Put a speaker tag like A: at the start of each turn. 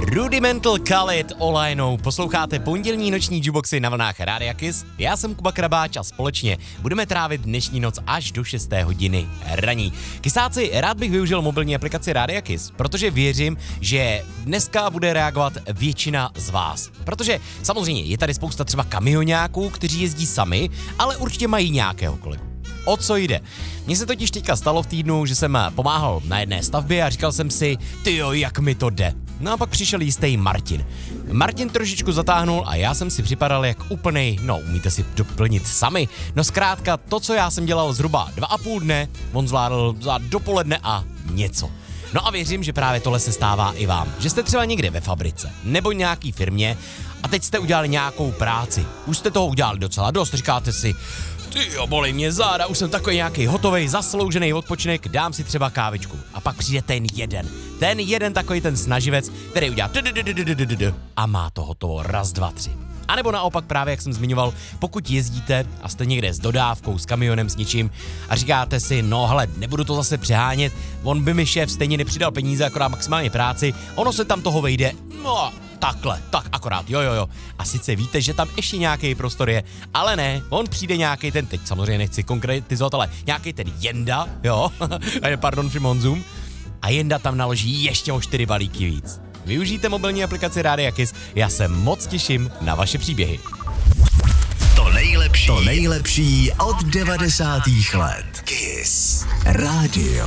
A: Rudimental Khalid Olajnou. Posloucháte pondělní noční jukeboxy na vlnách Rádia Kiss. Já jsem Kuba Krabáč a společně budeme trávit dnešní noc až do 6. hodiny raní. Kysáci, rád bych využil mobilní aplikaci Rádia Kiss, protože věřím, že dneska bude reagovat většina z vás. Protože samozřejmě je tady spousta třeba kamioňáků, kteří jezdí sami, ale určitě mají nějakého kolegu. O co jde? Mně se totiž teďka stalo v týdnu, že jsem pomáhal na jedné stavbě a říkal jsem si, tyjo, jak mi to jde. No a pak přišel jistý Martin. Martin trošičku zatáhnul a já jsem si připadal jak úplnej, no umíte si doplnit sami. No zkrátka to, co já jsem dělal zhruba 2,5 dne, on zvládl za dopoledne a něco. No a věřím, že právě tohle se stává i vám. Že jste třeba někde ve fabrice nebo nějaký firmě a teď jste udělali nějakou práci. Už jste toho udělali docela dost, říkáte si, tyjo, bolí mě záda, už jsem takový nějaký hotovej, zasloužený odpočinek, dám si třeba kávičku. A pak přijde ten jeden takový ten snaživec, který udělá a má to hotovo, raz, dva, tři. A nebo naopak právě, jak jsem zmiňoval, pokud jezdíte a jste někde s dodávkou, s kamionem, s něčím a říkáte si, no hele, nebudu to zase přehánět, on by mi šéf stejně nepřidal peníze, akorát maximálně práci, ono se tam toho vejde, no takhle, tak akorát, jo. A sice víte, že tam ještě nějaký prostor je, ale ne, on přijde nějaký ten, teď samozřejmě nechci konkretizovat, ale nějaký ten Jenda, jo, pardon, Frimonzum, a Jenda tam naloží ještě o 4 balíky víc. Využijte mobilní aplikaci Rádia Kiss, já se moc těším na vaše příběhy.
B: To nejlepší od 90. let. Kiss Radio.